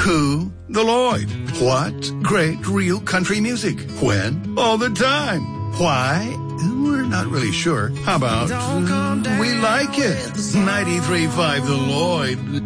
Who? The Lloyd. What? Great real country music. When? All the time. Why? We're not really sure. How about we like it? 93.5 The Lloyd.